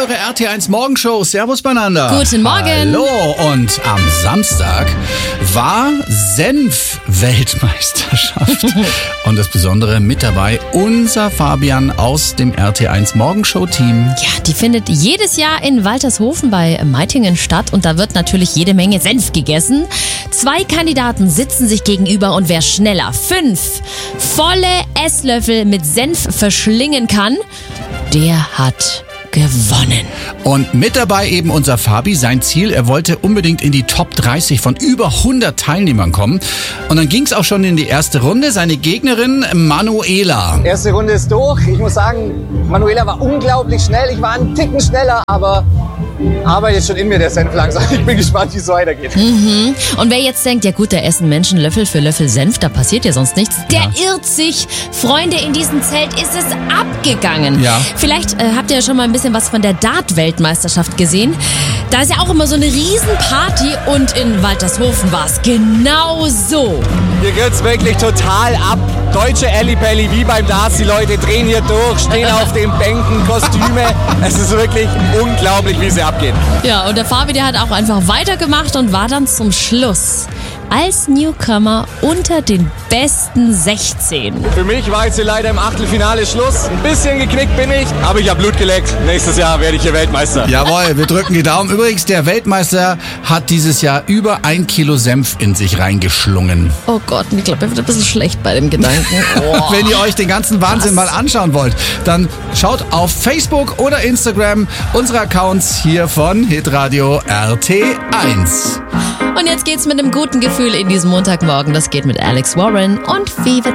eure RT1 Morgenshow. Servus beieinander. Guten Morgen. Hallo. Und am Samstag war Senf-Weltmeisterschaft. Und das Besondere mit dabei, unser Fabian aus dem RT1 Morgenshow-Team. Ja, die findet jedes Jahr in Waltershofen bei Meitingen statt und da wird natürlich jede Menge Senf gegessen. 2 Kandidaten sitzen sich gegenüber und wer schneller 5 volle Esslöffel mit Senf verschlingen kann, der hat gewonnen. Und mit dabei eben unser Fabi, sein Ziel, er wollte unbedingt in die Top 30 von über 100 Teilnehmern kommen. Und dann ging es auch schon in die erste Runde. Seine Gegnerin Manuela. Erste Runde ist durch. Ich muss sagen, Manuela war unglaublich schnell. Ich war einen Ticken schneller, aber arbeitet schon in mir der Senf langsam. Ich bin gespannt, wie es weitergeht. Und wer jetzt denkt, ja gut, da essen Menschen Löffel für Löffel Senf, da passiert ja sonst nichts, der irrt sich. Freunde, in diesem Zelt ist es abgegangen. Ja. Vielleicht habt ihr ja schon mal ein bisschen was von der Dart-Weltmeisterschaft gesehen. Da ist ja auch immer so eine Riesenparty und in Waltershofen war es genau so. Hier geht's wirklich total ab. Deutsche Ellipelli wie beim Darts. Die Leute drehen hier durch, stehen auf den Bänken, Kostüme. Es ist wirklich unglaublich, wie sie abgeht. Ja, und der Fabi, der hat auch einfach weitergemacht und war dann zum Schluss als Newcomer unter den besten 16. Für mich war jetzt hier leider im Achtelfinale Schluss. Ein bisschen geknickt bin ich, aber ich habe Blut geleckt. Nächstes Jahr werde ich hier Weltmeister. Jawohl, wir drücken die Daumen. Übrigens, der Weltmeister hat dieses Jahr über 1 Kilo Senf in sich reingeschlungen. Oh Gott, ich glaube, er wird ein bisschen schlecht bei dem Gedanken. Wenn ihr euch den ganzen Wahnsinn mal anschauen wollt, dann schaut auf Facebook oder Instagram unsere Accounts hier von Hitradio RT1. Und jetzt geht's mit einem guten Gefühl in diesem Montagmorgen. Das geht mit Alex Warren und Viva